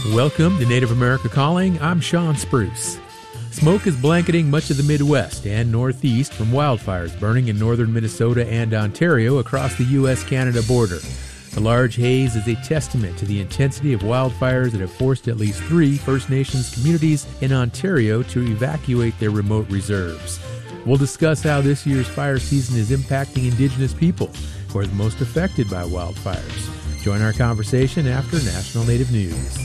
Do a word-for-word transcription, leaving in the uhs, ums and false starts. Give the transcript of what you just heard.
Welcome to Native America Calling. I'm Sean Spruce. Smoke is blanketing much of the Midwest and Northeast from wildfires burning in northern Minnesota and Ontario across the U S Canada border. The large haze is a testament to the intensity of wildfires that have forced at least three First Nations communities in Ontario to evacuate their remote reserves. We'll discuss how this year's fire season is impacting Indigenous people who are the most affected by wildfires. Join our conversation after National Native News.